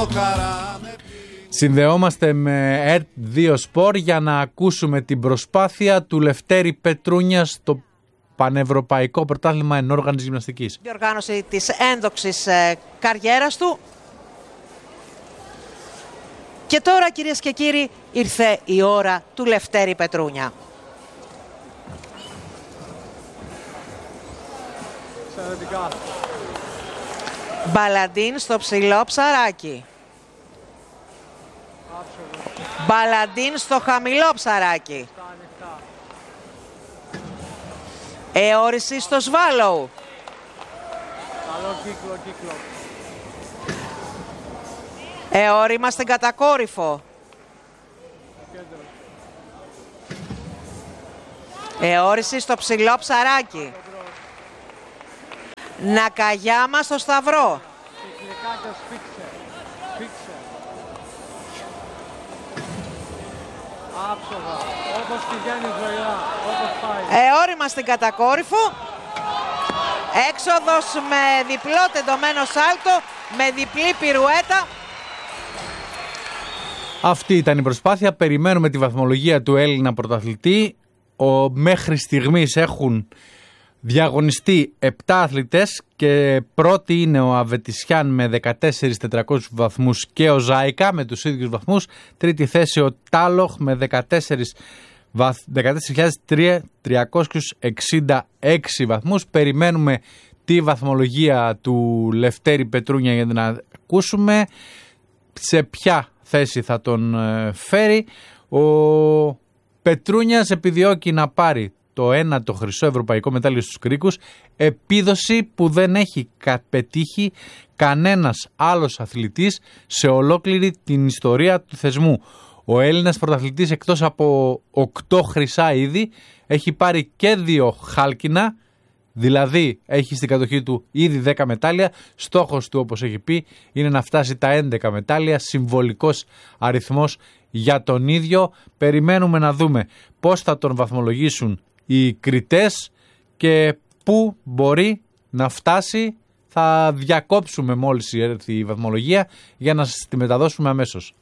Συνδεόμαστε με ΕΡΤ2 Σπορ για να ακούσουμε την προσπάθεια του Λευτέρη Πετρούνια στο Πανευρωπαϊκό Πρωτάθλημα Ενόργανης Γυμναστικής. Διοργάνωση της ένδοξης καριέρας του. Και τώρα, κυρίες και κύριοι, ήρθε η ώρα του Λευτέρη Πετρούνια. Μπαλαντίν στο ψηλό ψαράκι. Μπαλαντίν στο χαμηλό ψαράκι. Εόριση στο σβάλοου. Καλό κύκλο. Εώρημα στην κατακόρυφο. Εόριση στο ψηλό ψαράκι. Νακαγιάμα στο σταυρό. Άψογα, όπως πηγαίνει ζωηρά, όπως πάει. Εώρημα στην κατακόρυφο. Έξοδος με διπλό τεντωμένο σάλτο, με διπλή πυρουέτα. Αυτή ήταν η προσπάθεια. Περιμένουμε τη βαθμολογία του Έλληνα πρωταθλητή. Μέχρι στιγμής έχουν διαγωνιστεί 7 αθλητές και πρώτη είναι ο Αβετισιάν με 14.400 βαθμούς και ο Ζάικα με τους ίδιους βαθμούς. Τρίτη θέση ο Τάλοχ με 14.366 βαθμούς. Περιμένουμε τη βαθμολογία του Λευτέρη Πετρούνια για να ακούσουμε σε ποια θέση θα τον φέρει. Ο Πετρούνιας επιδιώκει να πάρει το 1ο χρυσό ευρωπαϊκό μετάλλιο στους κρίκους, επίδοση που δεν έχει πετύχει κανένας άλλος αθλητής σε ολόκληρη την ιστορία του θεσμού. Ο Έλληνας πρωταθλητής, εκτός από 8 χρυσά ήδη, έχει πάρει και 2 χάλκινα, δηλαδή έχει στην κατοχή του ήδη 10 μετάλλια. Στόχος του, όπως έχει πει, είναι να φτάσει τα 11 μετάλλια, συμβολικός αριθμός για τον ίδιο. Περιμένουμε να δούμε πώς θα τον βαθμολογήσουν οι κριτές και πού μπορεί να φτάσει. Θα διακόψουμε μόλις έρθει η βαθμολογία για να σας τη μεταδώσουμε αμέσως.